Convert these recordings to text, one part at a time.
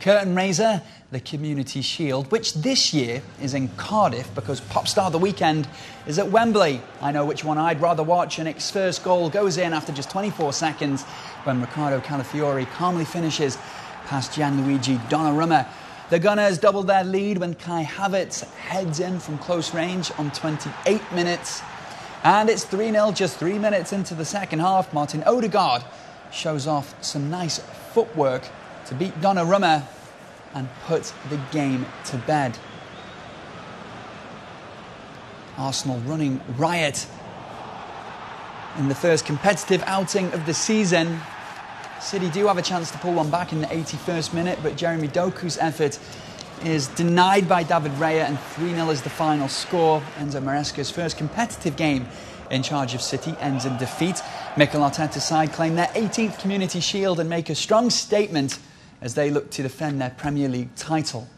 curtain raiser, the Community Shield, which this year is in Cardiff because Pop Star of the Weekend is at Wembley. I know which one I'd rather watch, and its first goal goes in after just 24 seconds when Riccardo Calafiori calmly finishes past Gianluigi Donnarumma. The Gunners doubled their lead when Kai Havertz heads in from close range on 28 minutes. And it's 3-0 just 3 minutes into the second half. Martin Odegaard shows off some nice footwork to beat Donnarumma and put the game to bed. Arsenal running riot in the first competitive outing of the season. City do have a chance to pull one back in the 81st minute, but Jeremy Doku's effort is denied by David Raya, and 3-0 is the final score. Enzo Maresca's first competitive game in charge of City ends in defeat. Mikel Arteta's side claim their 18th Community Shield and make a strong statement as they look to defend their Premier League title.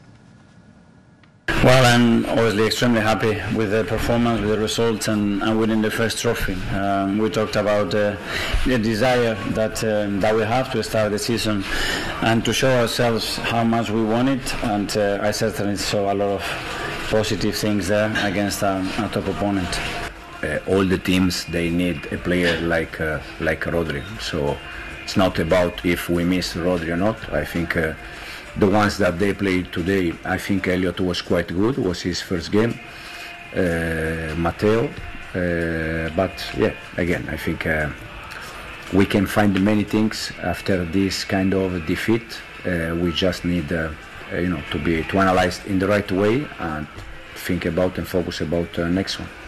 Well, I'm obviously extremely happy with the performance, with the results, and winning the first trophy. We talked about the desire that we have to start the season and to show ourselves how much we want it, and I certainly saw a lot of positive things there against a top opponent. All the teams, they need a player like Rodri, so it's not about if we miss Rodri or not. I think the ones that they played today, I think Elliot was quite good. It was his first game. Matteo, but yeah, again, I think we can find many things after this kind of defeat. We just need, to analyze in the right way and think about and focus about next one.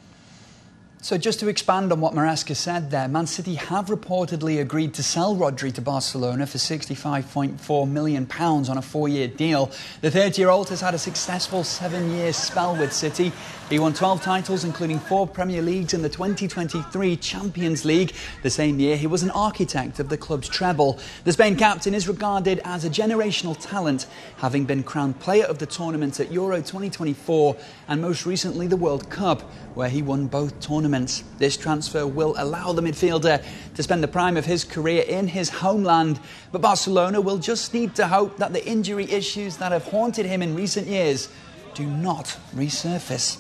So just to expand on what Maresca said there, Man City have reportedly agreed to sell Rodri to Barcelona for £65.4 million on a 4-year deal. The 30-year-old has had a successful 7-year spell with City. He won 12 titles, including 4 Premier Leagues and the 2023 Champions League. The same year, he was an architect of the club's treble. The Spain captain is regarded as a generational talent, having been crowned player of the tournament at Euro 2024 and most recently the World Cup, where he won both tournaments. This transfer will allow the midfielder to spend the prime of his career in his homeland, but Barcelona will just need to hope that the injury issues that have haunted him in recent years do not resurface.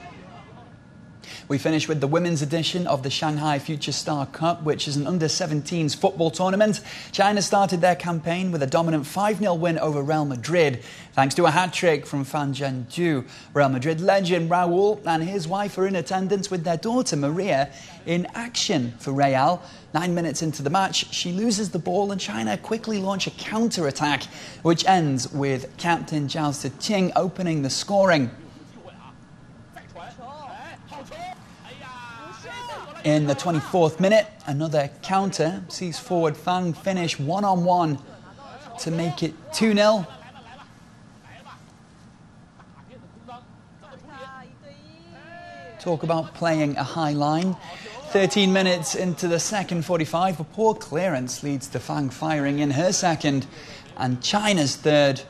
We finish with the women's edition of the Shanghai Future Star Cup, which is an under-17s football tournament. China started their campaign with a dominant 5-0 win over Real Madrid, thanks to a hat-trick from Fan Zhenju. Real Madrid legend Raul and his wife are in attendance with their daughter Maria in action for Real. 9 minutes into the match, she loses the ball and China quickly launch a counter-attack, which ends with captain Zhao Ziqing opening the scoring. In the 24th minute, another counter sees forward Fang finish one-on-one to make it 2-0. Talk about playing a high line. 13 minutes into the second 45, a poor clearance leads to Fang firing in her second and China's third.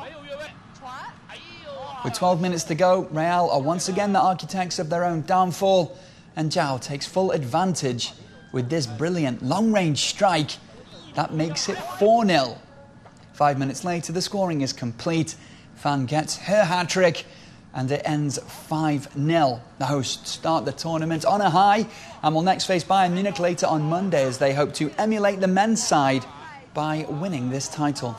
With 12 minutes to go, Real are once again the architects of their own downfall, and Zhao takes full advantage with this brilliant long-range strike that makes it 4-0. 5 minutes later, the scoring is complete. Fan gets her hat-trick and it ends 5-0. The hosts start the tournament on a high and will next face Bayern Munich later on Monday as they hope to emulate the men's side by winning this title.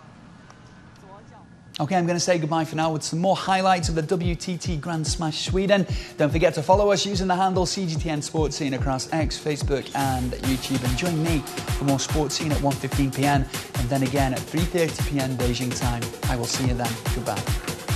OK, I'm going to say goodbye for now with some more highlights of the WTT Grand Smash Sweden. Don't forget to follow us using the handle CGTN Sports Scene across X, Facebook and YouTube. And join me for more Sports Scene at 1:15 p.m. and then again at 3:30 p.m. Beijing time. I will see you then. Goodbye.